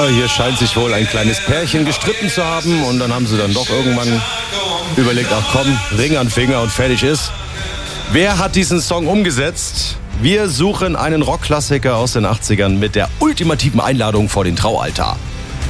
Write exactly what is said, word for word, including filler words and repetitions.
Ja, hier scheint sich wohl ein kleines Pärchen gestritten zu haben und dann haben sie dann doch irgendwann überlegt, ach komm, Ring an Finger und fertig ist. Wer hat diesen Song umgesetzt? Wir suchen einen Rockklassiker aus den achtzigern mit der ultimativen Einladung vor den Traualtar.